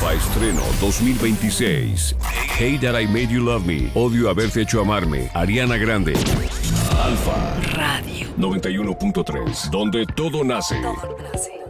Alfa Estreno 2026. Hey That I Made You Love Me. Odio haberte hecho amarme. Ariana Grande. Alfa Radio 91.3. Donde todo nace. Todo nace.